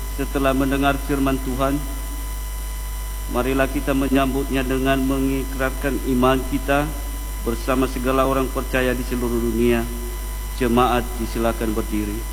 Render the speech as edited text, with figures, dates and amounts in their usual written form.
setelah mendengar firman Tuhan, marilah kita menyambutnya dengan mengikrarkan iman kita bersama segala orang percaya di seluruh dunia. Jemaat disilakan berdiri.